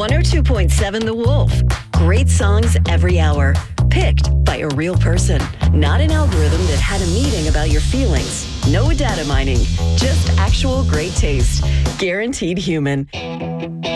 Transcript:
102.7 The Wolf. Great songs every hour. Picked by a real person. Not an algorithm that had a meeting about your feelings. No data mining. Just actual great taste. Guaranteed human.